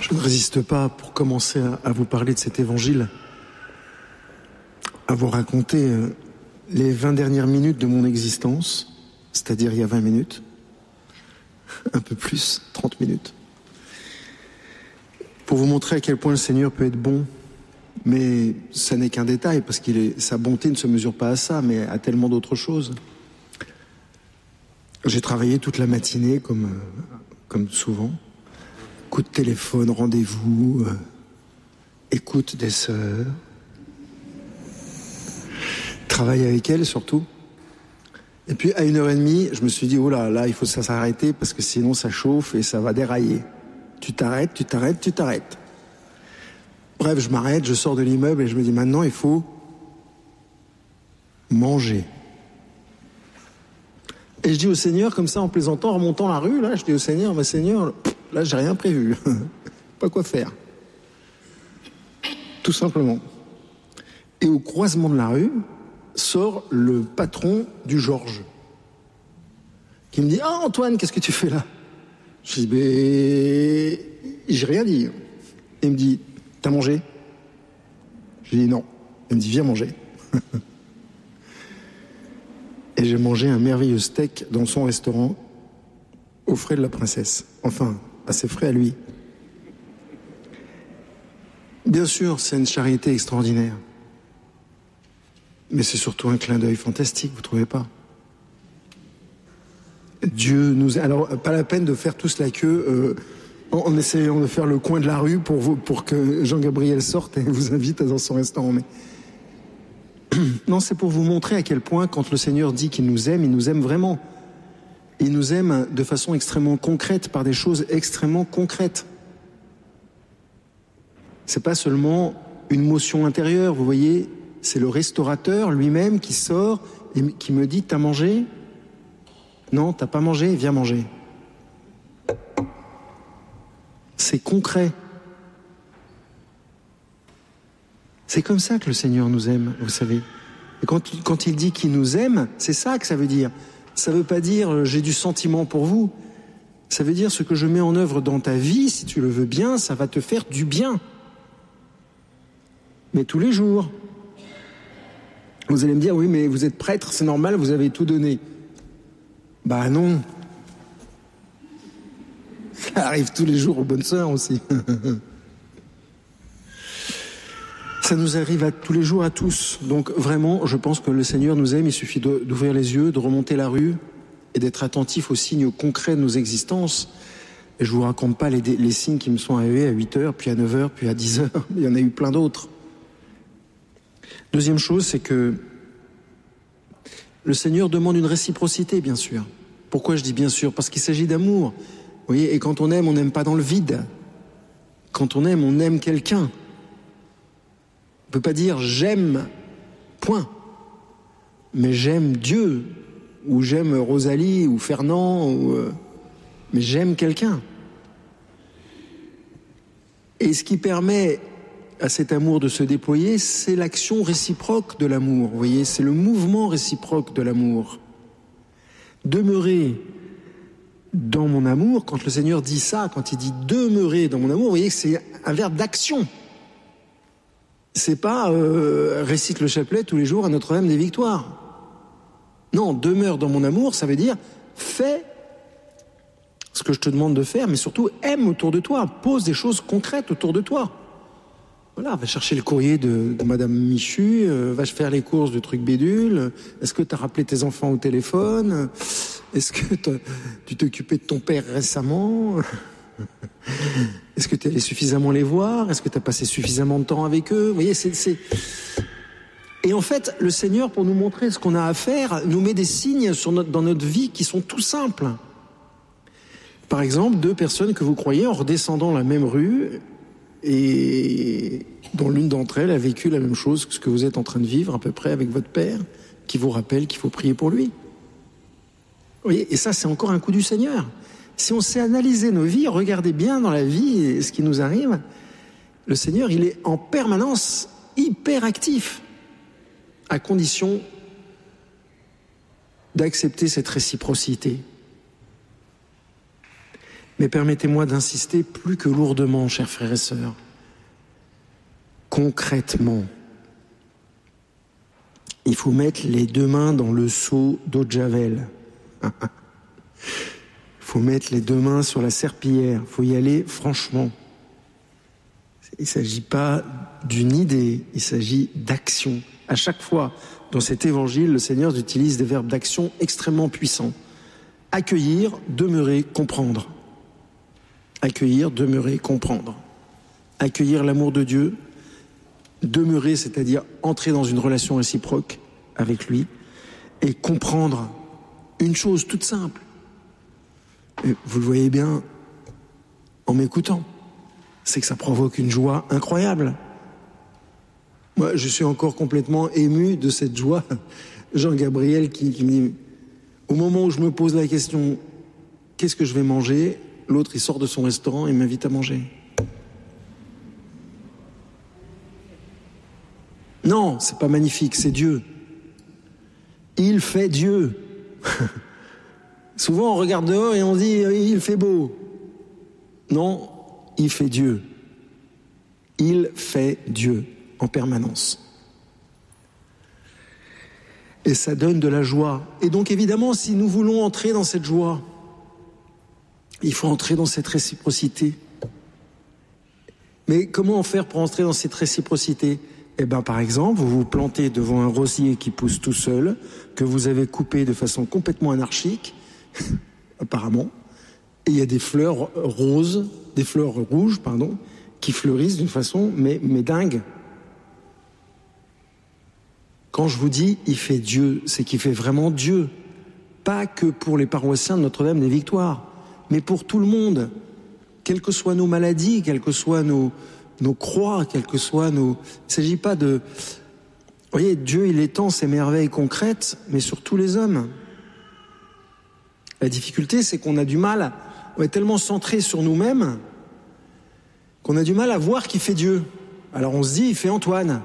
Je ne résiste pas, pour commencer à vous parler de cet évangile, à vous raconter les 20 dernières minutes de mon existence, c'est-à-dire il y a 20 minutes, un peu plus, 30 minutes, pour vous montrer à quel point le Seigneur peut être bon. Mais ça n'est qu'un détail, parce sa bonté ne se mesure pas à ça, mais à tellement d'autres choses. J'ai travaillé toute la matinée, comme souvent. Coup de téléphone, rendez-vous, écoute des sœurs. Travail avec elles, surtout. Et puis, à 1h30, je me suis dit, oh là, il faut que ça s'arrête, parce que sinon ça chauffe et ça va dérailler. Tu t'arrêtes. Bref, je m'arrête, je sors de l'immeuble et je me dis, maintenant, il faut manger. Et je dis au Seigneur, comme ça, en plaisantant, en remontant la rue, là, je dis au Seigneur, mais Seigneur, là, j'ai rien prévu. Pas quoi faire. Tout simplement. Et au croisement de la rue, sort le patron du Georges, qui me dit, ah, Antoine, qu'est-ce que tu fais là? Je dis, j'ai rien dit. Et il me dit, t'as mangé? J'ai dit non. Il me dit, viens manger. Et j'ai mangé un merveilleux steak dans son restaurant, aux frais de la princesse. Enfin, à ses frais à lui. Bien sûr, c'est une charité extraordinaire. Mais c'est surtout un clin d'œil fantastique, vous trouvez pas? Dieu nous... Alors, pas la peine de faire tous la queue... en essayant de faire le coin de la rue pour que Jean-Gabriel sorte et vous invite dans son restaurant. Mais non, c'est pour vous montrer à quel point, quand le Seigneur dit qu'il nous aime vraiment. Il nous aime de façon extrêmement concrète, par des choses extrêmement concrètes. C'est pas seulement une motion intérieure, vous voyez, c'est le restaurateur lui-même qui sort et qui me dit, t'as mangé? Non, t'as pas mangé? Viens manger. C'est concret. C'est comme ça que le Seigneur nous aime, vous savez. Et quand il dit qu'il nous aime, c'est ça que ça veut dire. Ça veut pas dire j'ai du sentiment pour vous. Ça veut dire ce que je mets en œuvre dans ta vie, si tu le veux bien, ça va te faire du bien. Mais tous les jours. Vous allez me dire, oui, mais vous êtes prêtre, c'est normal, vous avez tout donné. Bah non. Ça arrive tous les jours aux bonnes sœurs aussi. Ça nous arrive tous les jours à tous. Donc vraiment, je pense que le Seigneur nous aime. Il suffit d'ouvrir les yeux, de remonter la rue et d'être attentif aux signes concrets de nos existences. Et je vous raconte pas les signes qui me sont arrivés à 8h, puis à 9h, puis à 10h. Il y en a eu plein d'autres. Deuxième chose, c'est que le Seigneur demande une réciprocité, bien sûr. Pourquoi je dis bien sûr? Parce qu'il s'agit d'amour. Vous voyez, et quand on n'aime pas dans le vide. Quand on aime quelqu'un. On ne peut pas dire j'aime, point. Mais j'aime Dieu, ou j'aime Rosalie, ou Fernand, mais j'aime quelqu'un. Et ce qui permet à cet amour de se déployer, c'est l'action réciproque de l'amour. Vous voyez, c'est le mouvement réciproque de l'amour. Demeurer dans mon amour, quand le Seigneur dit ça, quand il dit demeurer dans mon amour, vous voyez que c'est un verbe d'action. C'est pas récite le chapelet tous les jours à Notre-Dame des Victoires. Non, demeure dans mon amour, ça veut dire fais ce que je te demande de faire, mais surtout aime autour de toi, pose des choses concrètes autour de toi. Voilà, va chercher le courrier de Madame Michu, va faire les courses de trucs bédules. Est-ce que tu as rappelé tes enfants au téléphone? Est-ce que tu t'es occupé de ton père récemment? Est-ce que tu es allé suffisamment les voir? Est-ce que tu as passé suffisamment de temps avec eux? Vous voyez, Et en fait, le Seigneur, pour nous montrer ce qu'on a à faire, nous met des signes dans notre vie qui sont tout simples. Par exemple, 2 personnes que vous croyez en redescendant la même rue et dont l'une d'entre elles a vécu la même chose que ce que vous êtes en train de vivre à peu près avec votre père, qui vous rappelle qu'il faut prier pour lui. Vous voyez, et ça, c'est encore un coup du Seigneur. Si on sait analyser nos vies, regardez bien dans la vie et ce qui nous arrive, le Seigneur, il est en permanence hyper actif, à condition d'accepter cette réciprocité. Mais permettez-moi d'insister plus que lourdement, chers frères et sœurs. Concrètement, il faut mettre les 2 mains dans le seau d'eau de Javel. Il faut mettre les 2 mains sur la serpillière. Il faut y aller franchement. Il ne s'agit pas d'une idée, il s'agit d'action. À chaque fois, dans cet évangile, le Seigneur utilise des verbes d'action extrêmement puissants. Accueillir, demeurer, comprendre. Accueillir, demeurer, comprendre. Accueillir l'amour de Dieu, demeurer, c'est-à-dire entrer dans une relation réciproque avec lui, et comprendre une chose toute simple. Et vous le voyez bien en m'écoutant, c'est que ça provoque une joie incroyable. Moi, je suis encore complètement ému de cette joie. Jean-Gabriel qui me dit, au moment où je me pose la question, qu'est-ce que je vais manger? L'autre, il sort de son restaurant et m'invite à manger. Non, c'est pas magnifique, c'est Dieu. Il fait Dieu. Souvent, on regarde dehors et on dit, il fait beau. Non, il fait Dieu. Il fait Dieu en permanence. Et ça donne de la joie. Et donc, évidemment, si nous voulons entrer dans cette joie, il faut entrer dans cette réciprocité. Mais comment faire pour entrer dans cette réciprocité? Eh bien, par exemple, vous vous plantez devant un rosier qui pousse tout seul, que vous avez coupé de façon complètement anarchique, apparemment, et il y a des fleurs roses, des fleurs rouges, pardon, qui fleurissent d'une façon, mais dingue. Quand je vous dis « il fait Dieu », c'est qu'il fait vraiment Dieu. Pas que pour les paroissiens de Notre-Dame des Victoires, mais pour tout le monde. Quelles que soient nos maladies, quelles que soient nos croix, quelles que soient nos... Il ne s'agit pas de... Vous voyez, Dieu, il étend ses merveilles concrètes, mais sur tous les hommes. La difficulté, c'est qu'on a du mal, on est tellement centré sur nous-mêmes, qu'on a du mal à voir qui fait Dieu. Alors on se dit, il fait Antoine.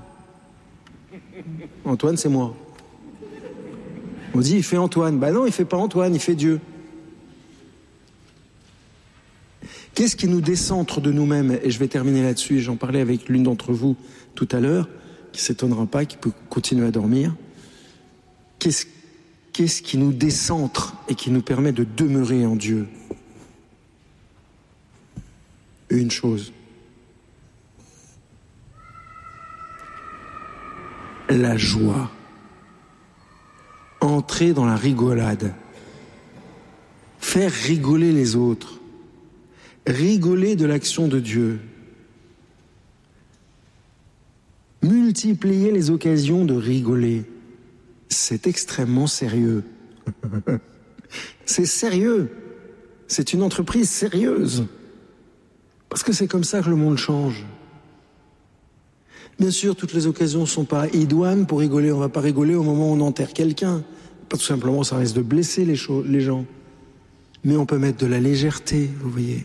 Antoine, c'est moi. On dit, il fait Antoine. Ben non, il fait pas Antoine, il fait Dieu. Qu'est-ce qui nous décentre de nous-mêmes? Et je vais terminer là-dessus, et j'en parlais avec l'une d'entre vous tout à l'heure, qui s'étonnera pas, qui peut continuer à dormir. Qu'est-ce qui nous décentre et qui nous permet de demeurer en Dieu? Une chose. La joie. Entrer dans la rigolade. Faire rigoler les autres. Rigoler de l'action de Dieu. Multiplier les occasions de rigoler. C'est extrêmement sérieux. C'est sérieux. C'est une entreprise sérieuse. Parce que c'est comme ça que le monde change. Bien sûr, toutes les occasions ne sont pas idoines pour rigoler. On ne va pas rigoler au moment où on enterre quelqu'un. Pas tout simplement, ça risque de blesser les gens. Mais on peut mettre de la légèreté, vous voyez.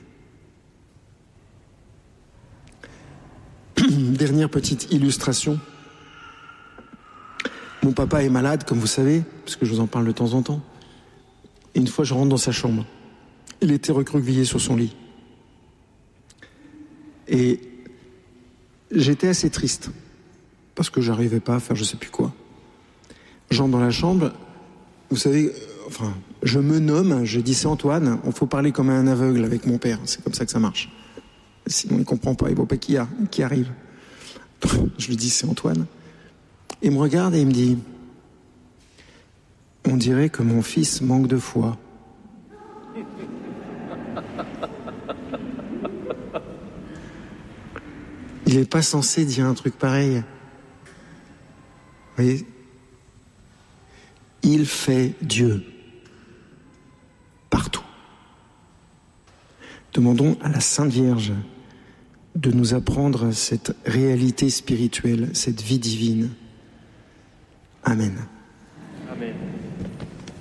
Dernière petite illustration. Mon papa est malade, comme vous savez, parce que je vous en parle de temps en temps. Et une fois, je rentre dans sa chambre. Il était recroquevillé sur son lit. Et j'étais assez triste, parce que j'arrivais pas à faire je sais plus quoi. J'entre dans la chambre, vous savez, je me nomme, je dis c'est Antoine, il faut parler comme un aveugle avec mon père, c'est comme ça que ça marche. Sinon il comprend pas, il voit pas qui arrive. Je lui dis c'est Antoine. Il me regarde et il me dit, on dirait que mon fils manque de foi. Il n'est pas censé dire un truc pareil. Vous voyez ? Il fait Dieu. Partout. Demandons à la Sainte Vierge de nous apprendre cette réalité spirituelle, cette vie divine. Amen.